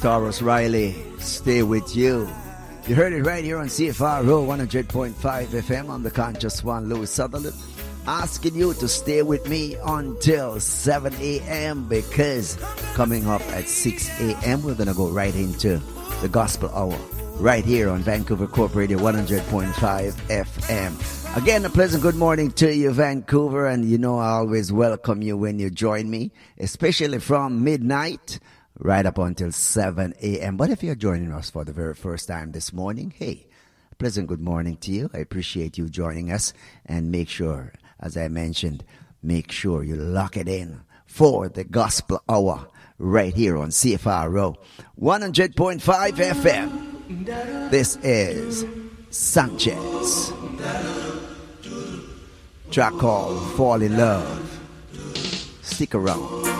Taurus Riley, stay with you. You heard it right here on CFRO 100.5 FM. I'm the Conscious One, Louis Sutherland, asking you to stay with me until 7 a.m. because coming up at 6 a.m. we're going to go right into the Gospel Hour right here on Vancouver Corp Radio 100.5 FM. Again, a pleasant good morning to you, Vancouver, and you know I always welcome you when you join me, especially from midnight right up until 7 a.m. But if you're joining us for the very first time this morning, hey, a pleasant good morning to you. I appreciate you joining us, and make sure, as I mentioned, make sure you lock it in for the Gospel Hour right here on CFRO 100.5 FM. This is Sanchez. Track called Fall in Love. Stick around.